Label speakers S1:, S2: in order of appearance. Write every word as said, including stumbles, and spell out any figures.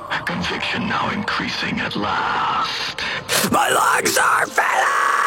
S1: Conviction now increasing at last.
S2: My lungs are filling!